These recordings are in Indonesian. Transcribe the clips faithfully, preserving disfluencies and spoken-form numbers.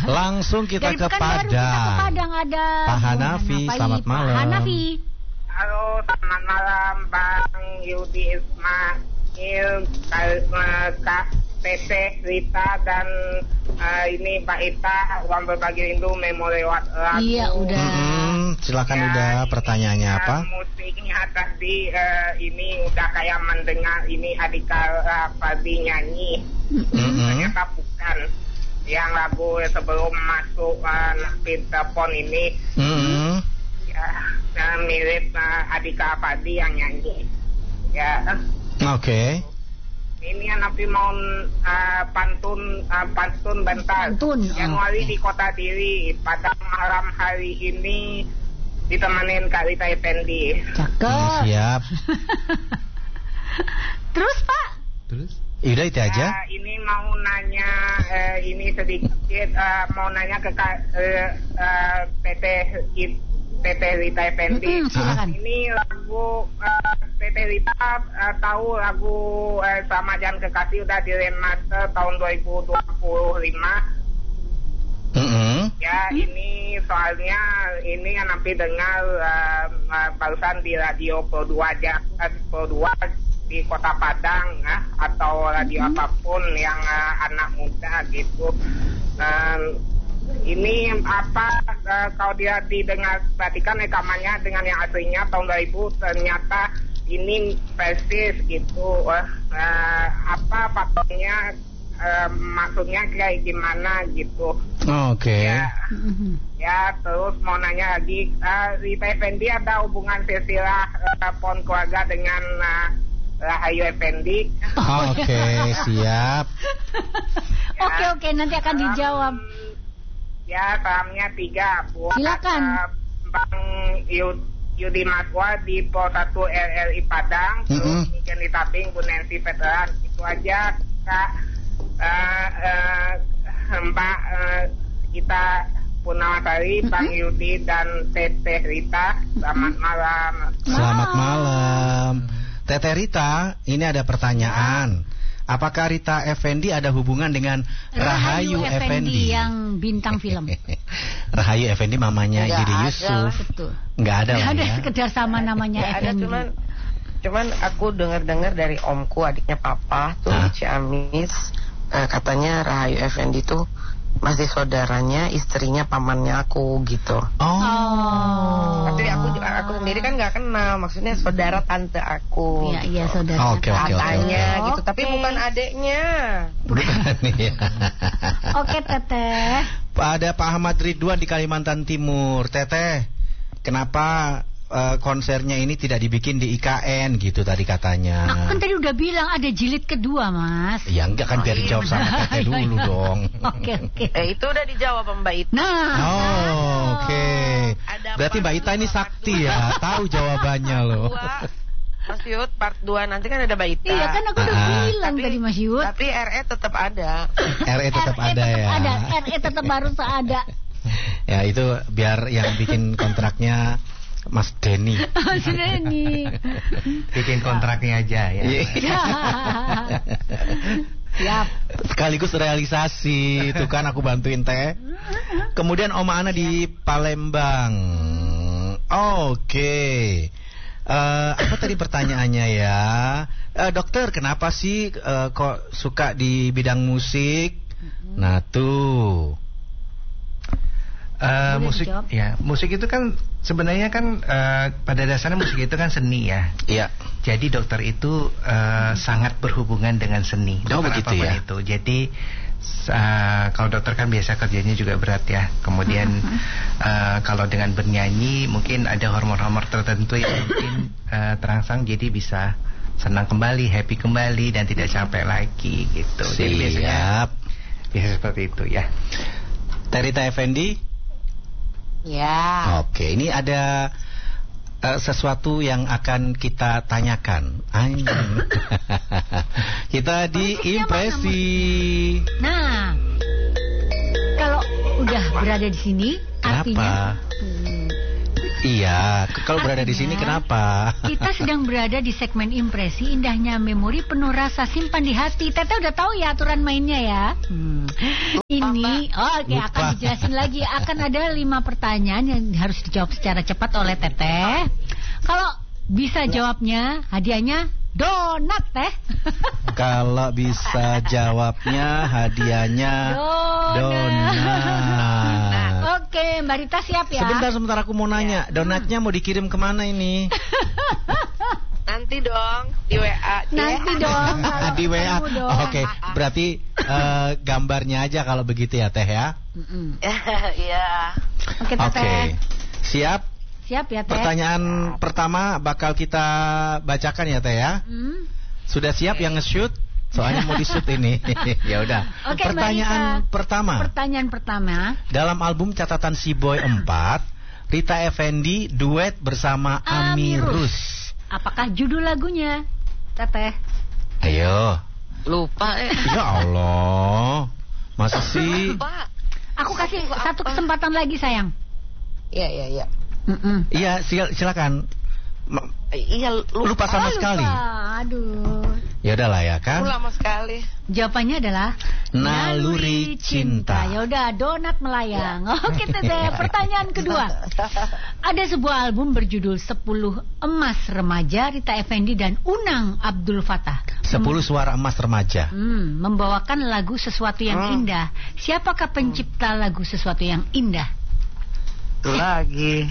Langsung kita Dari ke Padang. Kita ke Padang ada Pak Hanafi, selamat malam. Pak Hanafi. Halo, selamat malam Bang Yudi Ismail, Kak Teteh Rita dan uh, ini Pak Ita, uang berbagi rindu memo lewat lagu. Iya udah. Hmm, silakan Ya, udah. ini, Pertanyaannya uh, apa? Musiknya tadi uh, ini udah kayak mendengar ini Adika Fadli nyanyi. Mm-hmm. Ternyata bukan. Yang lagu sebelum masuk uh, napin telepon ini. Mm-hmm. Ya, uh, mirip uh, Adika Fadli yang nyanyi. Ya. Oke. Okay. Ini Nabi mau uh, pantun uh, pantun bentar. Pantun. Januari Oh, okay. di Kota Diri pada malam hari ini ditemenin Kak Rita Effendi. Cakep. Hmm, siap. Terus Pak? Terus? Yaudah itu aja. Uh, ini mau nanya uh, ini sedikit uh, mau nanya ke Kak uh, uh, Teteh Teteh Rita Effendi. Mm-hmm, silakan. Ini lagu uh, Teteh Rita uh, tahu lagu uh, Sama Jangan Kekasih udah di remaster tahun dua ribu dua puluh lima. Mm-hmm. Ya, ini soalnya ini yang nanti dengar uh, uh, barusan di radio Pro dua aja, uh, Pro dua di Kota Padang uh, atau radio mm-hmm. apapun yang uh, anak muda gitu. Uh, ini apa uh, kalau dia didengar perhatikan rekamannya dengan yang aslinya tahun dua ribu ternyata ini persis gitu. Uh, uh, apa faktornya, uh, maksudnya kayak gimana gitu. Oke. Okay. Ya, ya, terus mau nanya lagi, uh, Rita Effendi ada hubungan silsilah uh, pohon keluarga dengan uh, Rahayu Effendi? Oke, okay, siap. Ya, Oke oke nanti akan dijawab. Um, ya, salamnya tiga buat Silakan. uh, Bang Yud, Yudi Maswa di Pol satu R R I Padang, Mm-hmm. terus Niken di Taping, Bu Nancy Veteran. Itu aja Kak. Uh, uh, Mbak uh, kita Purnawasari, Bang Yudi dan Teteh Rita, selamat malam. Selamat malam. Teteh Rita, ini ada pertanyaan. Apakah Rita Effendi ada hubungan dengan Rahayu, Rahayu Effendi? Effendi yang bintang film. Rahayu Effendi mamanya Nggak Yudi ada. Yusuf. Betul. Nggak ada Nggak lah ada ya. sekedar sama namanya Ya, ada Effendi. cuman cuman aku dengar-dengar dari omku, adiknya papa tuh Hah? di Ciamis, eh, katanya Rahayu Effendi tuh masih saudaranya istrinya pamannya aku gitu. Oh. Tapi aku aku sendiri kan nggak kenal, maksudnya saudara tante aku. Iya gitu. iya saudara. Oke, oke, oke. Katanya Oke. gitu, tapi bukan adeknya. Bukan ya. Oke Teteh. Ada Pak Ahmad Ridwan di Kalimantan Timur. Teteh, kenapa uh, konsernya ini tidak dibikin di I K N gitu tadi katanya? Aku kan tadi udah bilang ada jilid kedua Mas. Ya enggak kan, biar dijawab sama Teteh dulu dong. Oke oke. Eh itu udah dijawab sama Mbak Ita. Nah. Oh, oke. Okay. Ada Berarti part Mbak Ita ini dua, sakti part ya, dua. tahu jawabannya loh. Dua. Mas Yud, part dua nanti kan ada Mbak Ita. Iya kan aku udah Ah. bilang tadi Mas Yud. Tapi R E tetap ada. R E tetap R E ada tetap ya. Ada, R E tetap harus ada. Ya itu biar yang bikin kontraknya Mas Denny. Mas Denny. Bikin kontraknya aja ya. Siap. Sekaligus realisasi. Itu kan aku bantuin Teh. Kemudian Oma Ana di Palembang. Oke. Uh, apa tadi pertanyaannya ya? Uh, dokter, kenapa sih uh, kok suka di bidang musik? Nah tuh. Uh, Boleh musik dijawab? ya, musik itu kan sebenarnya kan uh, pada dasarnya musik itu kan seni ya. Iya. Jadi dokter itu uh, sangat berhubungan dengan seni. Oh, Dokter begitu apapun ya? itu. Jadi uh, kalau dokter kan biasa kerjanya juga berat ya. Kemudian uh, kalau dengan bernyanyi mungkin ada hormon-hormon tertentu yang mungkin uh, terangsang, jadi bisa senang kembali, happy kembali dan tidak capek lagi gitu. Jadi biasanya Siap. biasa seperti itu ya. Teh Rita Effendi. Ya. Oke, ini ada uh, sesuatu yang akan kita tanyakan. Anjing. Kita di impresi. Nah, kalau udah berada di sini, artinya Kenapa? Iya, k- kalau berada di sini Artinya, kenapa? kita sedang berada di segmen impresi, indahnya memori penuh rasa simpan di hati. Teteh udah tahu ya aturan mainnya ya. Hmm. Ini ini, oh, oke, Lupa. akan dijelasin lagi. Akan ada lima pertanyaan yang harus dijawab secara cepat oleh Teteh. Kalau bisa jawabnya, hadiahnya donat, Teh. Kalau bisa jawabnya hadiahnya Donat. donat. Oke, Mbak Rita siap ya? Sebentar, sebentar aku mau nanya, donatnya mau dikirim kemana ini? Nanti dong di W A. Nanti dong. kalau Di W A. ketemu dong. Oke, berarti eh, gambarnya aja kalau begitu ya Teh ya. Mm-mm. Iya. Oke, Oke, Teteh. siap. Siap ya, Teh? Pertanyaan pertama bakal kita bacakan ya Teh ya. Hmm. Sudah siap yang nge-shoot? Soalnya mau di-shoot ini. Ya udah. Oke, Mbak Pertanyaan Rita. pertama. Pertanyaan pertama. Dalam album catatan Si Boy empat, Rita Effendy duet bersama Amirus. Apakah judul lagunya, Teteh? Ayo. Lupa eh. Ya Allah. Masa sih? Lupa. Aku kasih satu kesempatan lagi, sayang. Iya, iya, iya. Mm-mm. Iya, sil- silakan. Ma- Iya, lupa. Lupa sama Oh, sekali. lupa. Aduh. Ya udahlah ya kan. Lama sekali. Jawabannya adalah Naluri Cinta. Ya udah, donat melayang. Oke, Teteh. Pertanyaan kedua. Ada sebuah album berjudul sepuluh Emas Remaja, Rita Effendy dan Unang Abdul Fattah. Sepuluh suara emas remaja. Hmm, membawakan lagu Sesuatu yang Hmm. Indah. Siapakah pencipta lagu Sesuatu yang Indah? Itu lagi.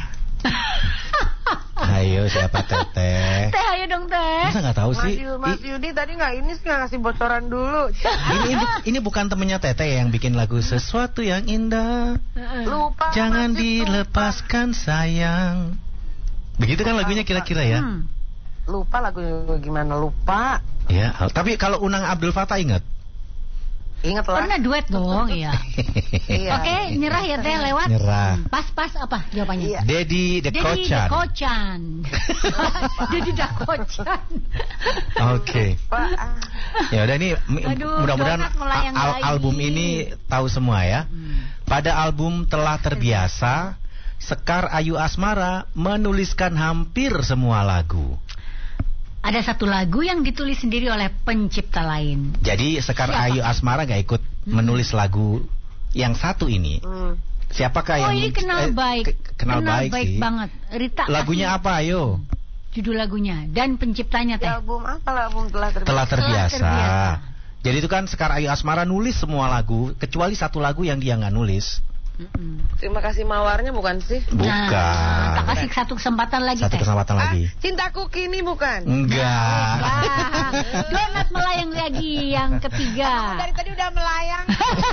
Ayo siapa Teteh? Teh, ayo dong, Teh. Masa nggak tahu Mas, sih? Yu- Mas I- Yudi tadi nggak ini sih nggak ngasih bocoran dulu. ini, ini ini bukan temennya Teteh yang bikin lagu Sesuatu yang Indah. Lupa. Jangan Mas, itu dilepaskan sayang. Begitu kan lagunya kira-kira ya? Hmm. Lupa. Lupa lagunya gimana lupa. Ya, tapi kalau Unang Abdul Fattah ingat? Ingat lah. Pernah duet dong, iya. Iya. Oke, nyerah ya, Teh, lewat. Nyerah. Pas-pas apa jawabannya? Iya. Dedi Dedi Dekocan. Dekocan. Dedi Dekocan. Oke. Pak. ah. Ya udah nih, m- Aduh, mudah-mudahan donat melayang al- lagi. album ini tahu semua ya. Hmm. Pada album Telah Terbiasa, Sekar Ayu Asmara menuliskan hampir semua lagu. Ada satu lagu yang ditulis sendiri oleh pencipta lain. Jadi Sekar Siapa? Ayu Asmara gak ikut Hmm. menulis lagu yang satu ini. Hmm. Siapakah Oh, yang ini eh, kenal baik. ke- kenal, baik, sih. banget. Rita. Lagunya kasih apa ayo? Judul lagunya dan penciptanya, Di Teh. album apa lah album telah terbiasa. Telah Terbiasa. Terbiasa. Jadi itu kan Sekar Ayu Asmara nulis semua lagu kecuali satu lagu yang dia nggak nulis. Mm-mm. Terima kasih mawarnya bukan sih? Bukan. Nah, tak kasih satu kesempatan lagi, Satu Teh. kesempatan lagi. Ah, cintaku kini bukan. Enggak. Wah, donat melayang lagi yang ketiga. Dari tadi udah melayang.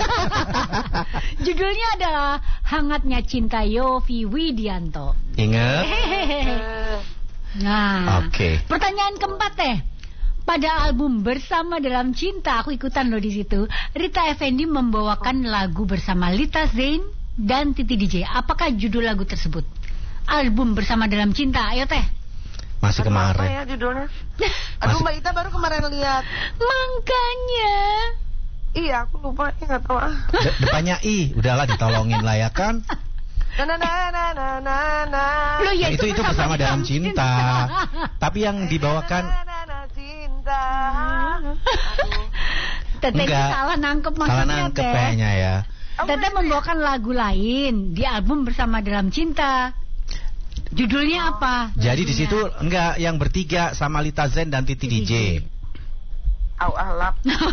Judulnya adalah Hangatnya Cinta Yofi Widianto. Ingat? Hehehe. Nah, Oke. pertanyaan keempat, Teh. Pada album Bersama Dalam Cinta, aku ikutan loh di situ. Rita Effendy membawakan lagu bersama Lita Zain dan Titi D J. Apakah judul lagu tersebut? Album Bersama Dalam Cinta. Ayo, Teh. Masih Aduh, apa kemarin. ya judulnya? Aduh, Masih- Mbak Ita baru kemarin lihat. Makanya. Iya, aku lupa. Ini nggak tahu ah. De- depannya I, udahlah ditolongin lah ya kan. Na na na na na na na. Loh, ya, Nah, itu itu bersama dalam cinta. Tapi yang dibawakan Na na na cinta. Aduh. Teteh ini enggak. salah nangkep Salah maksudnya, nangkep Teh. kayaknya ya. Teteh membawakan lagu lain di album Bersama Dalam Cinta. Judulnya apa? Jadi di Lagunya? situ enggak yang bertiga sama Lita Zen dan Titi D J. Au ahlap.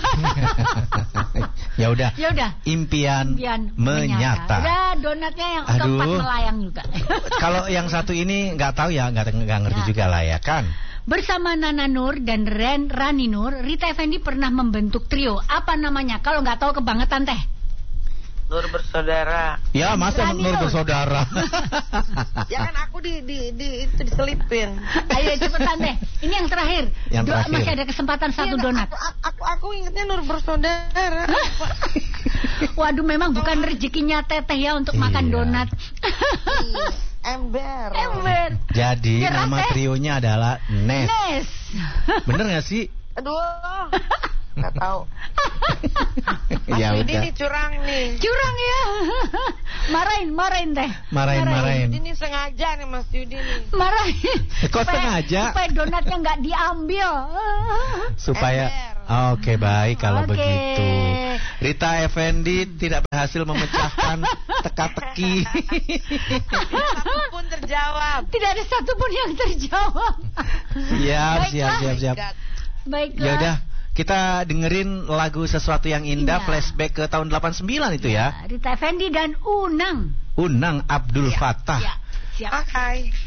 Ya udah. Ya udah. Impian, Impian menyata. Udah, donatnya yang Aduh. keempat melayang juga. Kalau yang satu ini nggak tahu ya, nggak nggak ngerti Ya. juga lah ya kan. Bersama Nana Nur dan Ren Rani Nur, Rita Effendy pernah membentuk trio. Apa namanya? Kalau nggak tahu kebangetan, Teh. Nur bersaudara. Ya masa Rani Nur Nur. bersaudara. Ya kan aku di di di itu diselipin. Ayo cepetan, Teh. Ini yang terakhir. Yang Do- terakhir. Masih ada kesempatan satu Iya, donat. Aku, aku aku ingetnya Nur bersaudara. Waduh, memang bukan rezekinya Teteh ya untuk Iya. makan donat. Ih, Ember. Ember. Jadi Nyerah, nama Teh. trionya adalah Nes. Nes. Bener nggak sih? Aduh. Nggak tahu. Ya Yudi udah. nih curang nih. Curang ya. Marahin, marahin, Teh. Marahin, marahin. Ini sengaja nih Mas Yudi nih. Marahin. Kok Supaya- sengaja? Supaya donatnya nggak diambil. Supaya Ember. Oke, baik kalau Oke. begitu. Rita Effendi tidak berhasil memecahkan teka-teki. Satu pun terjawab. Tidak ada satupun yang terjawab. Siap, Baiklah. siap, siap, siap. Baiklah. Ya udah, kita dengerin lagu Sesuatu yang Indah, Iya. flashback ke tahun delapan puluh sembilan itu ya. Rita Effendi dan Unang. Unang Abdul Iya. Fattah. Ya, siap. Oke.